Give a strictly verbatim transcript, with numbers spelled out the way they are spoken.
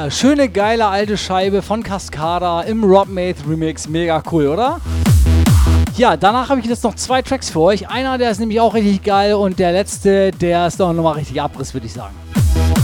Ja, schöne, geile alte Scheibe von Cascada im Rob Maith Remix. Mega cool, oder? Ja, danach habe ich jetzt noch zwei Tracks für euch. Einer, der ist nämlich auch richtig geil und der letzte, der ist doch nochmal richtig Abriss, würde ich sagen.